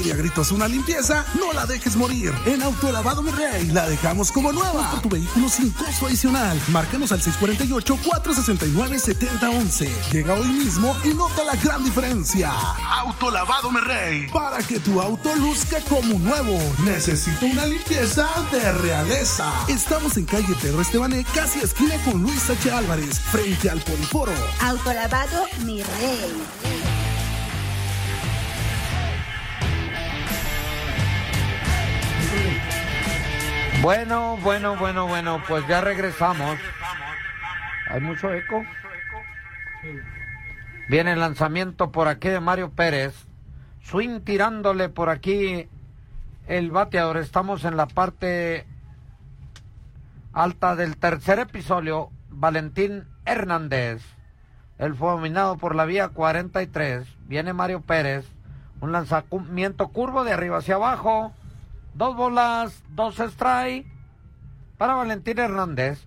Y a gritos una limpieza, no la dejes morir. En Autolavado Mi Rey la dejamos como nueva. Por tu vehículo sin costo adicional. Márcanos al 648-469-7011. Llega hoy mismo y nota la gran diferencia. Autolavado Mi Rey, para que tu auto luzca como nuevo. Necesito una limpieza de realeza. Estamos en calle Pedro Estebané, casi esquina con Luis H. Álvarez, frente al Poliforo. Autolavado Mi Rey. Bueno, pues ya regresamos. Hay mucho eco. Viene el lanzamiento por aquí de Mario Pérez. Swing tirándole por aquí el bateador. Estamos en la parte alta del tercer episodio. Valentín Hernández. Él fue dominado por la vía 43. Viene Mario Pérez. Un lanzamiento curvo de arriba hacia abajo. 2 bolas, 2 strike para Valentín Hernández.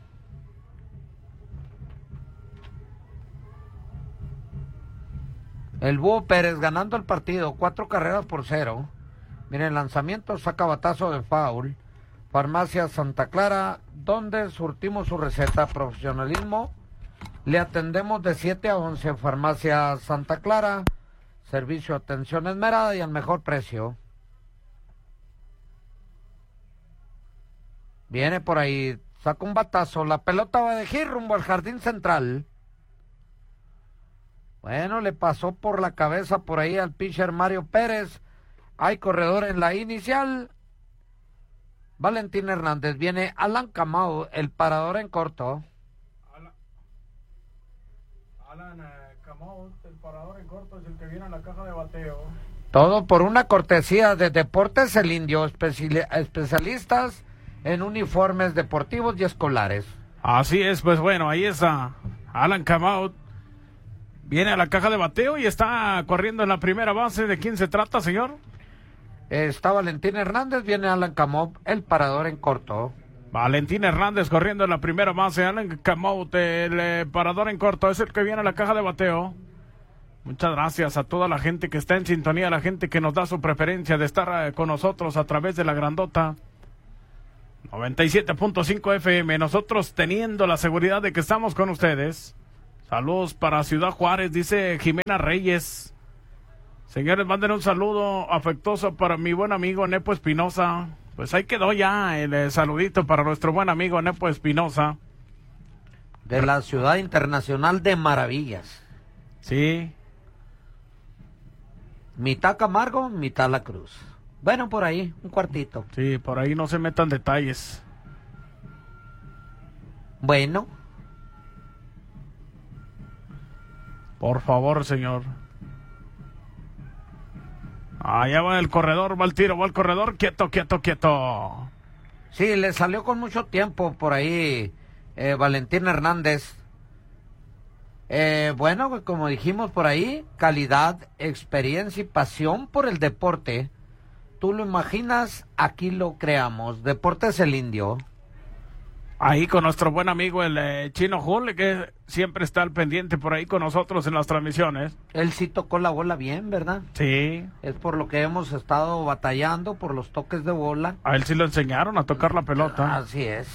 El Búho Pérez ganando el partido, 4 carreras por 0. Miren, el lanzamiento saca batazo de foul. Farmacia Santa Clara, donde surtimos su receta. Profesionalismo, le atendemos de 7 a 11. Farmacia Santa Clara, servicio, atención esmerada y al mejor precio. Viene por ahí, saca un batazo, la pelota va de giro rumbo al jardín central. Bueno, le pasó por la cabeza por ahí al pitcher Mario Pérez. Hay corredor en la inicial. Valentín Hernández. Viene Alan Camau, el parador en corto. Alan Camau, el parador en corto, es el que viene a la caja de bateo. Todo por una cortesía de Deportes El Indio, especialistas en uniformes deportivos y escolares. Así es, pues bueno, ahí está Alan Camau. Viene a la caja de bateo y está corriendo en la primera base. ¿De quién se trata, señor? Está Valentín Hernández, viene Alan Camau, el parador en corto. Valentín Hernández corriendo en la primera base. Alan Camau, el parador en corto, es el que viene a la caja de bateo. Muchas gracias a toda la gente que está en sintonía, a la gente que nos da su preferencia de estar con nosotros a través de la grandota 97.5 FM, nosotros teniendo la seguridad de que estamos con ustedes. Saludos para Ciudad Juárez, dice Jimena Reyes. Señores, manden un saludo afectuoso para mi buen amigo Nepo Espinosa. Pues ahí quedó ya el saludito para nuestro buen amigo Nepo Espinosa. De la Ciudad Internacional de Maravillas. Sí. Mitad Camargo, mitad La Cruz. Bueno, por ahí, un cuartito. Sí, por ahí no se metan detalles. Bueno. Por favor, señor. Allá va el corredor, va el tiro, va el corredor. Quieto. Sí, le salió con mucho tiempo por ahí Valentín Hernández. Bueno, como dijimos por ahí, calidad, experiencia y pasión por el deporte. Tú lo imaginas, aquí lo creamos. Deportes El Indio. Ahí con nuestro buen amigo el Chino Hull, que siempre está al pendiente por ahí con nosotros en las transmisiones. Él sí tocó la bola bien, ¿verdad? Sí. Es por lo que hemos estado batallando, por los toques de bola. A él sí lo enseñaron a tocar la pelota. Así es.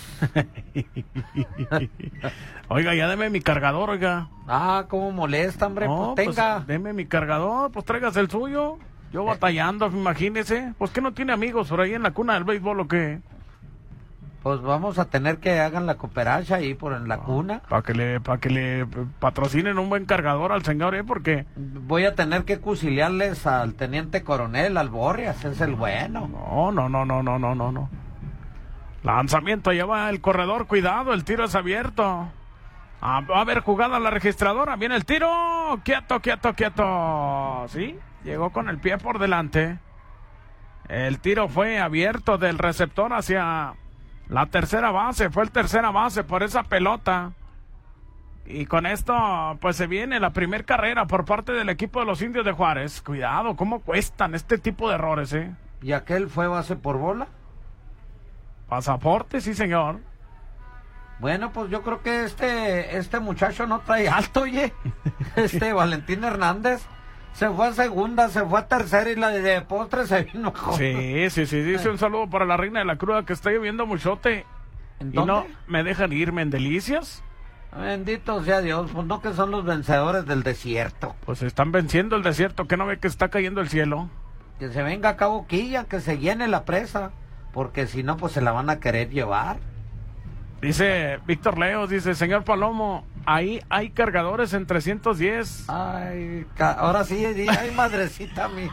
Oiga, ya deme mi cargador, oiga. Ah, cómo molesta, hombre. No, pues tenga. Pues, deme mi cargador, pues tráigase el suyo. Yo batallando, imagínese. Pues que no tiene amigos por ahí en la cuna del béisbol o qué. Pues vamos a tener que hagan la cooperacha ahí por en la cuna. Para que le patrocinen un buen cargador al señor, porque voy a tener que cuciliarles al teniente coronel, al Borrias, es el bueno. No. Lanzamiento, allá va el corredor, cuidado, el tiro es abierto. Va a haber jugada a la registradora, viene el tiro, quieto. Sí, llegó con el pie por delante. El tiro fue abierto del receptor hacia la tercera base, fue el tercera base por esa pelota. Y con esto, pues se viene la primer carrera por parte del equipo de los Indios de Juárez. Cuidado, cómo cuestan este tipo de errores, ¿Y aquel fue base por bola? Pasaporte, sí señor. Bueno, pues yo creo que este muchacho no trae alto, oye. Valentín Hernández. Se fue a segunda, se fue a tercera y la de postre se vino. Sí, dice un saludo para la reina de la cruda que está lloviendo muchote. ¿En ¿Y dónde? no me dejan irme en Delicias? Bendito sea Dios, pues no que son los vencedores del desierto. Pues están venciendo el desierto, que no ve que está cayendo el cielo. Que se venga acá Boquilla, que se llene la presa, porque si no, pues se la van a querer llevar. Dice Víctor Leos, dice, señor Palomo, ahí hay cargadores en 310. Ay, ahora sí, ay, madrecita mía.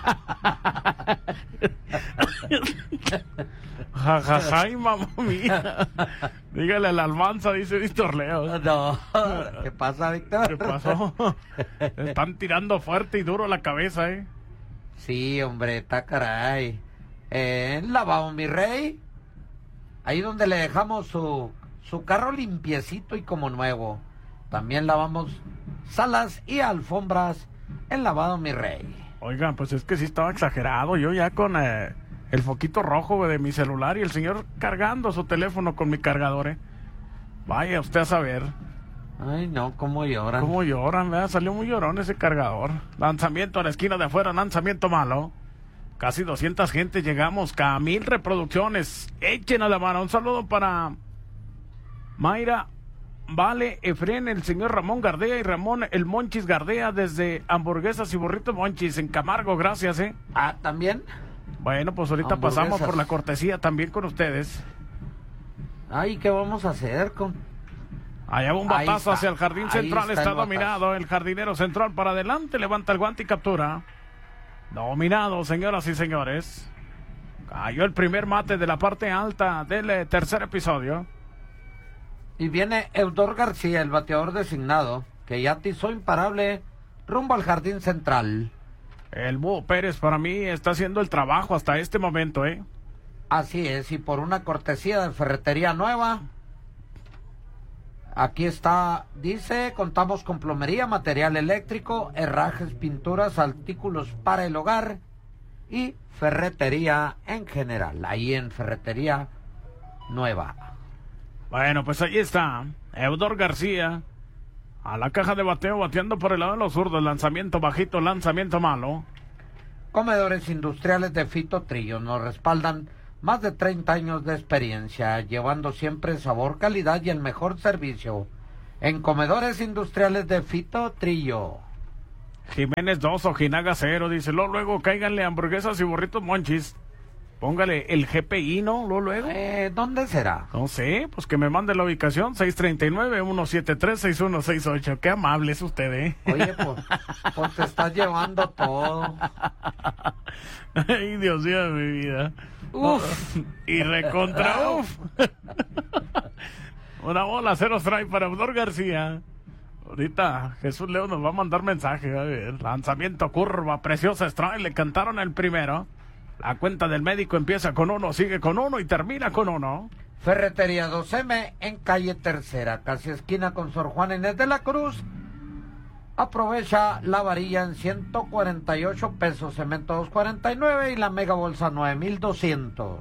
Jajaja, mamá mía. Dígale a la almanza, dice Víctor Leos. No, ¿qué pasa, Víctor? ¿Qué pasó? Están tirando fuerte y duro la cabeza, Sí, hombre, está caray. En Lavado Mi Rey, ahí donde le dejamos su carro limpiecito y como nuevo. También lavamos salas y alfombras en Lavado Mi Rey. Oigan, pues es que sí estaba exagerado. Yo ya con el foquito rojo de mi celular y el señor cargando su teléfono con mi cargador, Vaya usted a saber. Ay, no, cómo lloran. Cómo lloran, ¿verdad? Salió muy llorón ese cargador. Lanzamiento a la esquina de afuera, lanzamiento malo. Casi 200 gente, llegamos a 1000 reproducciones. Echen a la mano. Un saludo para Mayra, Vale, Efren, el señor Ramón Gardea y Ramón el Monchis Gardea desde Hamburguesas y Burritos Monchis en Camargo, gracias, Ah, ¿también? Bueno, pues ahorita pasamos por la cortesía también con ustedes. Ay, ¿qué vamos a hacer con...? Allá va un batazo hacia el jardín central, está el dominado, el jardinero central para adelante, levanta el guante y captura. Dominado, señoras y señores. Cayó el primer mate de la parte alta del tercer episodio. Y viene Eudor García, el bateador designado, que ya atizó imparable rumbo al jardín central. El Búho Pérez para mí está haciendo el trabajo hasta este momento, Así es, y por una cortesía de Ferretería Nueva. Aquí está, dice, contamos con plomería, material eléctrico, herrajes, pinturas, artículos para el hogar y ferretería en general, ahí en Ferretería Nueva. Bueno, pues ahí está, Eudor García, a la caja de bateo, bateando por el lado de los zurdos, lanzamiento bajito, lanzamiento malo. Comedores industriales de Fito Trillo nos respaldan más de 30 años de experiencia, llevando siempre sabor, calidad y el mejor servicio. En Comedores Industriales de Fito Trillo. Jiménez 2, Ojinaga 0, dice, luego cáiganle hamburguesas y burritos Monchis. Póngale el GPI, ¿no? Luego. ¿Dónde será? No sé, pues que me mande la ubicación, 639-173-6168. Qué amable es usted, Oye, pues te estás llevando todo. Ay, Dios mío de mi vida. Uf. Y recontra uf. Una bola, 0 strike para Eudor García. Ahorita Jesús Leo nos va a mandar mensaje. A ver, lanzamiento curva, preciosa strike, le cantaron el primero. La cuenta del médico empieza con 1, sigue con 1 y termina con 1. Ferretería 2M en calle Tercera, casi esquina con Sor Juana Inés de la Cruz. Aprovecha la varilla en 148 pesos, cemento 249 y la mega bolsa 9,200.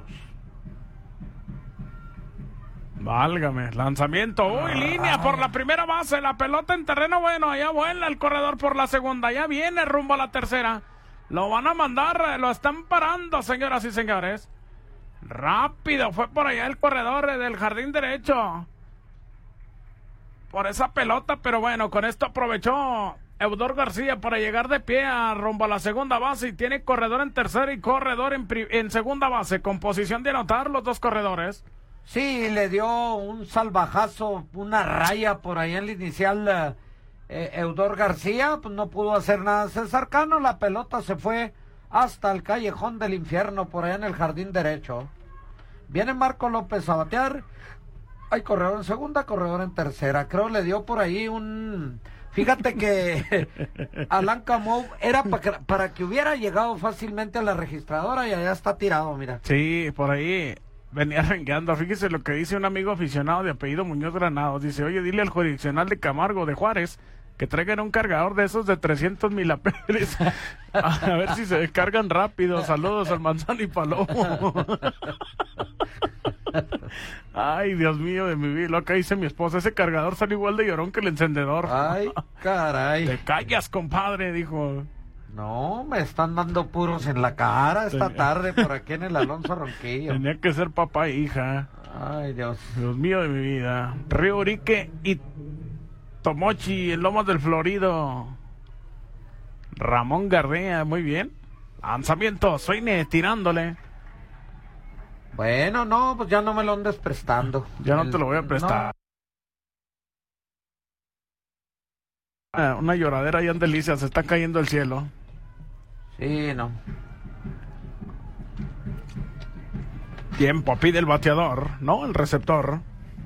Válgame, lanzamiento, línea por la primera base, la pelota en terreno bueno, allá vuela el corredor por la segunda, ya viene rumbo a la tercera. Lo van a mandar, lo están parando, señoras y señores. Rápido, fue por allá el corredor del jardín derecho. Por esa pelota, pero bueno, con esto aprovechó Eudor García para llegar de pie rumbo a la segunda base y tiene corredor en tercera y corredor en segunda base, con posición de anotar los dos corredores. Sí, le dio un salvajazo, una raya por ahí en la inicial. Eudor García, pues no pudo hacer nada César Cano, la pelota se fue hasta el callejón del infierno por allá en el jardín derecho. Viene Marco López a batear. Hay corredor en segunda, corredor en tercera. Creo le dio por ahí un... Fíjate que Alan Camou era para que hubiera llegado fácilmente a la registradora y allá está tirado, mira. Sí, por ahí venía rengueando. Fíjese lo que dice un amigo aficionado de apellido Muñoz Granados. Dice, oye, dile al jurisdiccional de Camargo de Juárez que traigan un cargador de esos de 300,000 apeles. A ver si se descargan rápido. Saludos al Manzano y Palomo. Ay, Dios mío de mi vida. Lo que dice mi esposa, ese cargador sale igual de llorón que el encendedor. Ay, caray. Te callas, compadre, dijo. No, me están dando puros en la cara esta tarde por aquí en el Alonso Ronquillo. Tenía que ser papá e hija. Ay, Dios. Dios mío de mi vida. Río Urique y Tomochi en Lomas del Florido. Ramón Gardea, muy bien. Lanzamiento, Soine tirándole. Bueno, no, pues ya no me lo andes prestando. Ya no te lo voy a prestar. No. Una lloradera y en Delicia, se está cayendo el cielo. Sí, no. Tiempo, pide el bateador, no el receptor.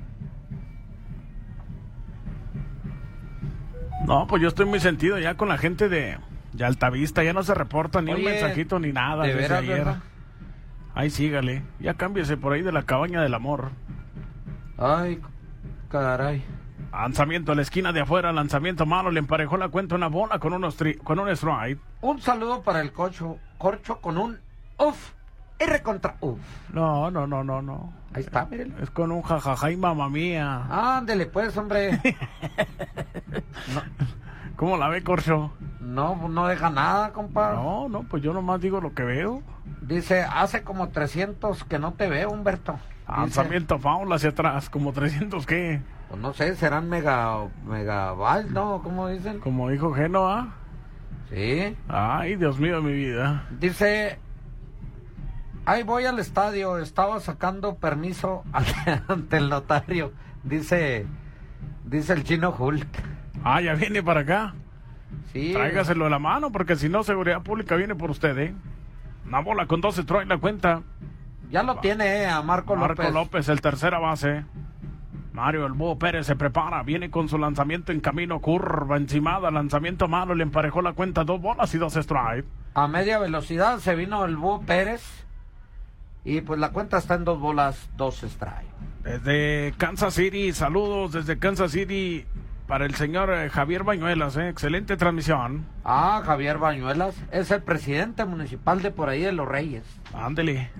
No, pues yo estoy muy sentido ya con la gente de Altavista, ya no se reporta ni un mensajito ni nada de desde veras, ayer. ¿verdad? Ahí sígale, ya cámbiese por ahí de la cabaña del amor. Ay, caray. Lanzamiento a la esquina de afuera, lanzamiento malo, le emparejó la cuenta una bola con un strike. Un saludo para el Corcho con un uff. R contra uff. No. Ahí está, mírenlo. Es con un jajaja y mamá mía. Ándele pues, hombre. No. ¿Cómo la ve, Corcho? No deja nada, compadre. No, pues yo nomás digo lo que veo. Dice, hace como 300 que no te veo, Humberto. Lanzamiento foul hacia atrás, como 300 ¿qué? Pues no sé, serán megabytes, ¿no? ¿Cómo dicen? Como dijo Genoa. Sí. Ay, Dios mío de mi vida. Dice, ahí voy al estadio, estaba sacando permiso ante el notario. Dice el chino Hulk. Ah, ya viene para acá. Sí. Tráigaselo de la mano, porque si no, Seguridad Pública viene por usted, ¿eh? Una bola con 12, trae la cuenta. Ya lo tiene, a Marco López, el tercera base. Mario el Búho Pérez se prepara, viene con su lanzamiento en camino, curva encimada, lanzamiento malo, le emparejó la cuenta, 2 bolas y 2 strikes. A media velocidad se vino el Búho Pérez y pues la cuenta está en 2 bolas, 2 strikes. Desde Kansas City, saludos desde Kansas City para el señor Javier Bañuelas, excelente transmisión. Ah, Javier Bañuelas, es el presidente municipal de por ahí de Los Reyes. Ándele.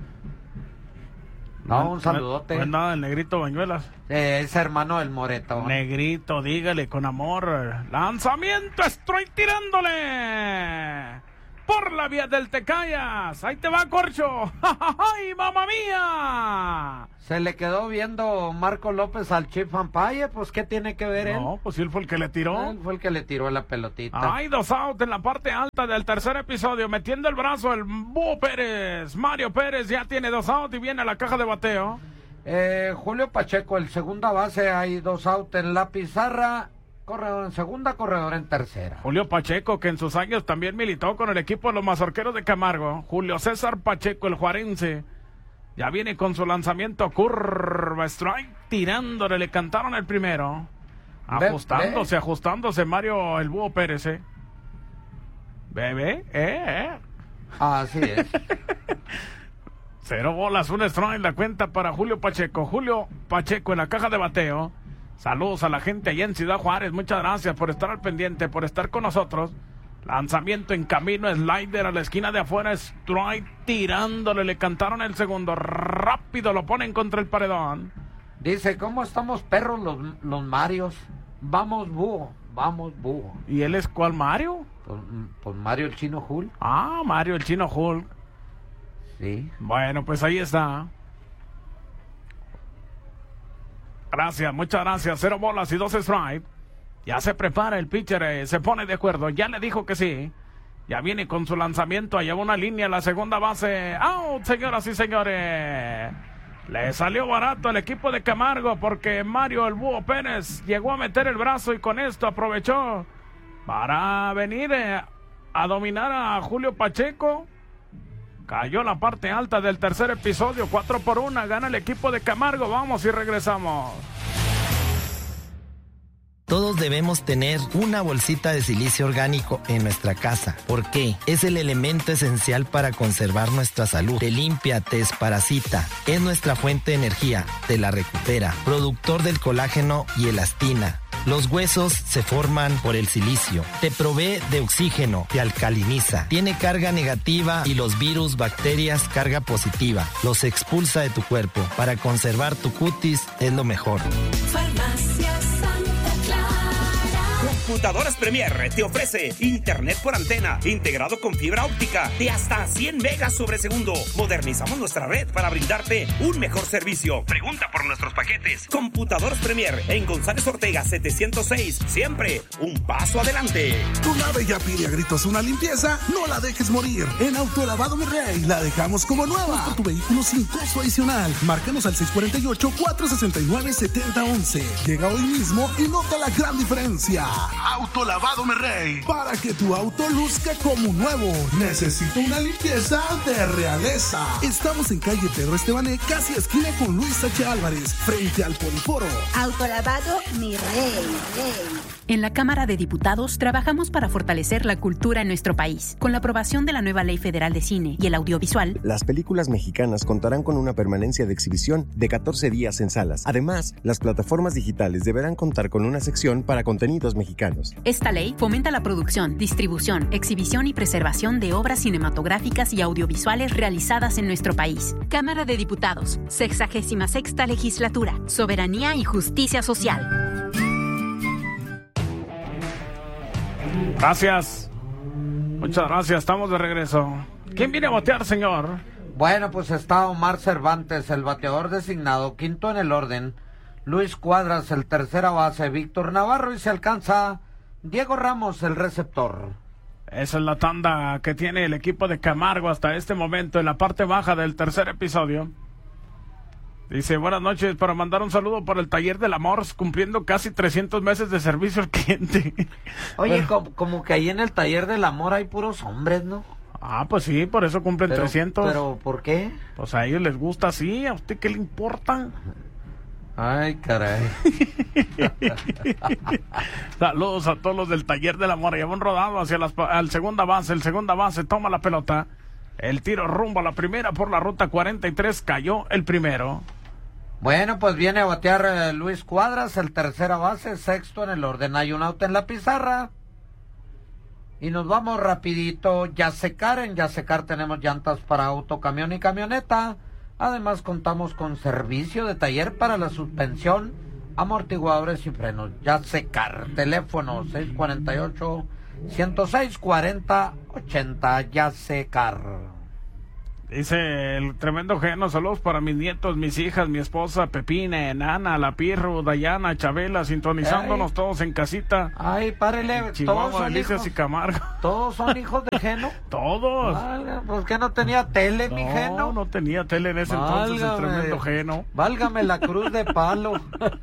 No, un saludote. No es nada del negrito Bañuelas. Es hermano del Moreto. Negrito, dígale con amor. Lanzamiento, estoy tirándole. Por la vía del Tecayas. Ahí te va, Corcho. ¡Ay, mamá mía! Se le quedó viendo Marco López al Chief Umpire. Pues, ¿qué tiene que ver él? No, pues él fue el que le tiró. Él fue el que le tiró la pelotita. Hay 2 outs en la parte alta del tercer episodio. Metiendo el brazo el Búho Pérez. Mario Pérez ya tiene 2 outs y viene a la caja de bateo. Julio Pacheco, el segunda base. Hay 2 outs en la pizarra. Corredor en segunda, corredor en tercera. Julio Pacheco, que en sus años también militó con el equipo de los Mazorqueros de Camargo. Julio César Pacheco, el juarense. Ya viene con su lanzamiento curva, strike, tirándole, le cantaron el primero. Ajustándose Mario el Búho Pérez, Bebé, Así es. 0 bolas, 1 strike, la cuenta para Julio Pacheco. Julio Pacheco en la caja de bateo. Saludos a la gente allá en Ciudad Juárez. Muchas gracias por estar al pendiente, por estar con nosotros. Lanzamiento en camino, slider a la esquina de afuera, strike tirándole, le cantaron el segundo. Rápido lo ponen contra el paredón. Dice, ¿cómo estamos perros los Marios? Vamos Búho. ¿Y él es cuál Mario? Pues Mario el Chino Hulk. Ah, Mario el Chino Hulk. Sí. Bueno, pues ahí está. Gracias, muchas gracias. 0 bolas y 2 strikes. Ya se prepara el pitcher, se pone de acuerdo. Ya le dijo que sí. Ya viene con su lanzamiento. Allá va una línea, la segunda base. ¡Out, señoras y señores! Le salió barato al equipo de Camargo porque Mario el Búho Pérez llegó a meter el brazo y con esto aprovechó para venir a dominar a Julio Pacheco. Cayó la parte alta del tercer episodio, 4-1, gana el equipo de Camargo. Vamos y regresamos. Todos debemos tener una bolsita de silicio orgánico en nuestra casa. ¿Por qué? Es el elemento esencial para conservar nuestra salud. Te limpia, te desparasita. Es nuestra fuente de energía, te la recupera. Productor del colágeno y elastina. Los huesos se forman por el silicio. Te provee de oxígeno, te alcaliniza. Tiene carga negativa y los virus, bacterias, carga positiva. Los expulsa de tu cuerpo. Para conservar tu cutis es lo mejor. Farmacia Santa Clara. Computadoras Premier te ofrece internet por antena, integrado con fibra óptica de hasta 100 megas sobre segundo. Modernizamos nuestra red para brindarte un mejor servicio. Pregunta por nuestros paquetes. Computadoras Premier en González Ortega 706. Siempre un paso adelante. Tu nave ya pide a gritos una limpieza, no la dejes morir. En Autolavado Mi Rey la dejamos como nueva. Por tu vehículo sin costo adicional. Márcanos al 648-469-7011. Llega hoy mismo y nota la gran diferencia. Autolavado Mi Rey, para que tu auto luzca como nuevo. Necesito una limpieza de realeza. Estamos en calle Pedro Estebané, casi esquina con Luis H. Álvarez, frente al Poliforo. Autolavado Mi Rey. En la Cámara de Diputados trabajamos para fortalecer la cultura en nuestro país. Con la aprobación de la nueva Ley Federal de Cine y el Audiovisual, las películas mexicanas contarán con una permanencia de exhibición de 14 días en salas. Además, las plataformas digitales deberán contar con una sección para contenidos mexicanos. Esta ley fomenta la producción, distribución, exhibición y preservación de obras cinematográficas y audiovisuales realizadas en nuestro país. Cámara de Diputados, 66ª Legislatura, Soberanía y Justicia Social. Gracias. Muchas gracias. Estamos de regreso. ¿Quién viene a batear, señor? Bueno, pues está Omar Cervantes, el bateador designado, quinto en el orden. Luis Cuadras, el tercera base. Víctor Navarro, y se alcanza Diego Ramos, el receptor. Esa es la tanda que tiene el equipo de Camargo hasta este momento en la parte baja del tercer episodio. Dice, buenas noches, para mandar un saludo por el Taller del Amor, cumpliendo casi 300 meses de servicio al cliente. Oye, como que ahí en el Taller del Amor hay puros hombres, ¿no? Ah, pues sí, por eso cumplen 300. ¿Pero por qué? Pues a ellos les gusta así, ¿a usted qué le importa? Ay, caray. Saludos a todos los del Taller del Amor. Ya van rodado hacia al segunda base. El segunda base toma la pelota. El tiro rumbo a la primera por la ruta 43. Cayó el primero. Bueno, pues viene a batear Luis Cuadras, el tercera base, sexto en el orden. Hay un out en la pizarra. Y nos vamos rapidito. Yasecar, en Yasecar tenemos llantas para auto, camión y camioneta. Además contamos con servicio de taller para la suspensión, amortiguadores y frenos. Yasecar, teléfono 648-106-4080. Yasecar. Dice el tremendo Geno, saludos para mis nietos, mis hijas, mi esposa, Pepina, Enana, La Pirro, Dayana, Chabela, sintonizándonos todos en casita. Ay, párele, Chihuahua, todos son Delicias hijos. Y Camargo. ¿Todos son hijos de Geno? Todos. Válgame, pues que no tenía tele, mi Geno. No tenía tele en ese entonces, el tremendo Geno. Válgame la cruz de palo.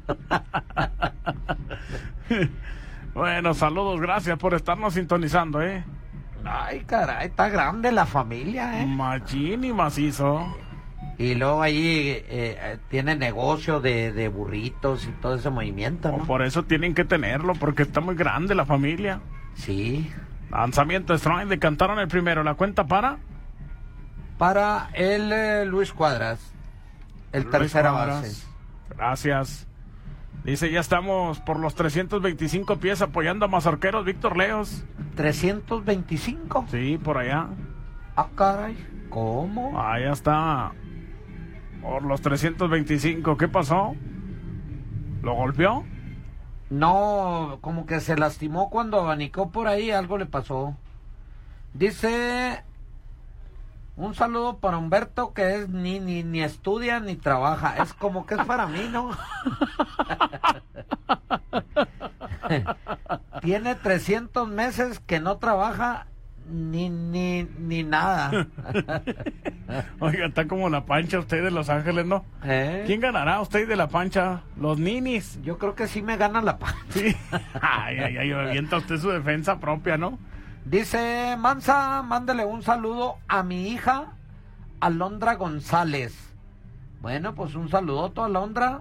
Bueno, saludos, gracias por estarnos sintonizando, Ay, caray, está grande la familia, Machín y macizo. Y luego ahí tiene negocio de burritos y todo ese movimiento, ¿no? Por eso tienen que tenerlo, porque está muy grande la familia. Sí. Lanzamiento de strike, decantaron el primero. ¿La cuenta para? Para el Luis Cuadras, el tercera base. Gracias. Dice, ya estamos por los 325 pies apoyando a Mazorqueros, Víctor Leos. ¿325? Sí, por allá. Ah, caray, ¿cómo? Allá está. Por los 325, ¿qué pasó? ¿Lo golpeó? No, como que se lastimó cuando abanicó por ahí, algo le pasó. Dice, un saludo para Humberto, que es ni estudia ni trabaja, es como que es para mí, ¿no? Tiene 300 meses que no trabaja ni nada. Oiga, está como la Pancha usted de Los Ángeles, ¿no? ¿Quién ganará usted de la Pancha? Los ninis. Yo creo que sí me gana la Pancha. Sí. Ay, avienta usted su defensa propia, ¿no? Dice Mansa, mándele un saludo a mi hija Alondra González. Bueno, pues un saludote a Alondra,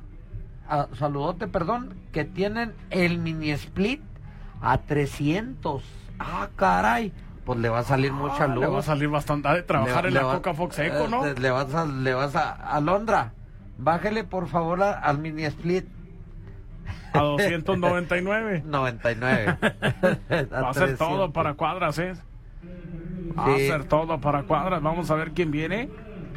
que tienen el mini split a 300. Ah, caray. Pues le va a salir mucha luz. Le va a salir bastante. Ha de trabajar en la Coca Fox Eco, ¿no? Le vas a Alondra, bájele por favor al mini split. A 299. 99. Va a ser todo para Cuadras, Va a ser todo para Cuadras. Vamos a ver quién viene.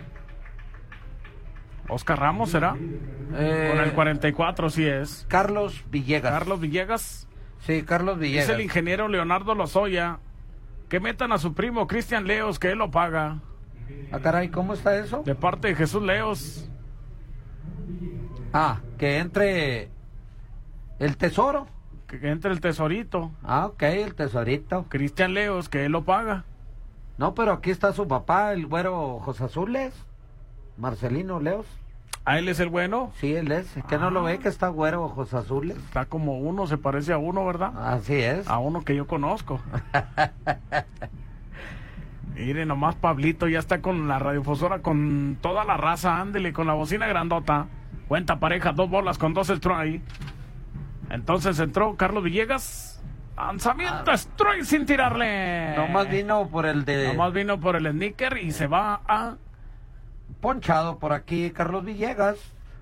Oscar Ramos, ¿será? Con el 44, sí es. Carlos Villegas. Carlos Villegas. Sí, Carlos Villegas. Es el ingeniero Leonardo Lozoya que metan a su primo Cristian Leos, que él lo paga. Ah, caray, ¿cómo está eso? De parte de Jesús Leos. Ah, que entre el tesoro. Que entre el tesorito. Ah, ok, el tesorito. Cristian Leos, que él lo paga. No, pero aquí está su papá, el güero José Azules, Marcelino Leos. ¿A él es el bueno? Sí, él es. ¿Que no lo ve que está güero José Azules? Está como uno, se parece a uno, ¿verdad? Así es. A uno que yo conozco. Mire, nomás Pablito ya está con la radiofusora, con toda la raza, ándele, con la bocina grandota. Cuenta pareja, 2 bolas con 2 strike. Entonces entró Carlos Villegas. Lanzamiento strike sin tirarle. Nomás vino por el sneaker y se va a... Ponchado por aquí Carlos Villegas.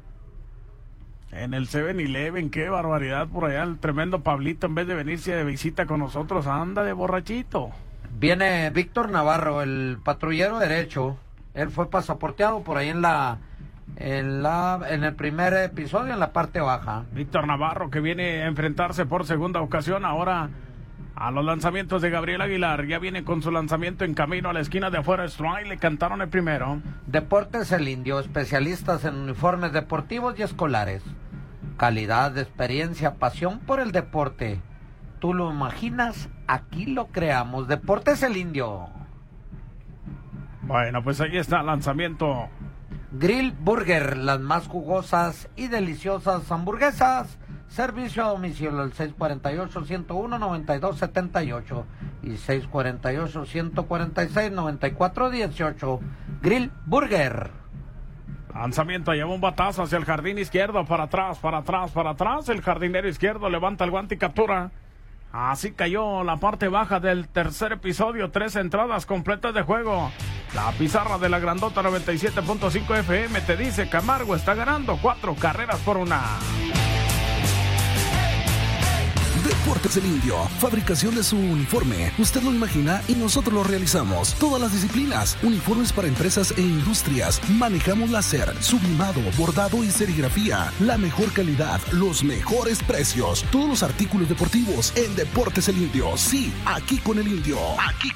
En el 7-Eleven, qué barbaridad por allá. El tremendo Pablito, en vez de venirse de visita con nosotros, anda de borrachito. Viene Víctor Navarro, el patrullero derecho. Él fue pasaporteado por ahí en el primer episodio, en la parte baja. Víctor Navarro, que viene a enfrentarse por segunda ocasión ahora a los lanzamientos de Gabriel Aguilar. Ya viene con su lanzamiento en camino a la esquina de afuera. Strike, le cantaron el primero. Deportes El Indio, especialistas en uniformes deportivos y escolares. Calidad, experiencia, pasión por el deporte. ¿Tú lo imaginas? Aquí lo creamos. Deportes El Indio. Bueno, pues ahí está el lanzamiento. Grill Burger, las más jugosas y deliciosas hamburguesas. Servicio a domicilio al 648-101-9278 y 648-146-9418. Grill Burger. Lanzamiento, lleva un batazo hacia el jardín izquierdo, para atrás. El jardinero izquierdo levanta el guante y captura. Así cayó la parte baja del tercer episodio. 3 entradas completas de juego. La pizarra de la grandota 97.5 FM te dice: Camargo está ganando 4 carreras por 1. Deportes El Indio, fabricación de su uniforme. Usted lo imagina y nosotros lo realizamos. Todas las disciplinas, uniformes para empresas e industrias. Manejamos láser, sublimado, bordado y serigrafía. La mejor calidad, los mejores precios. Todos los artículos deportivos en Deportes El Indio. Sí, aquí con El Indio. Aquí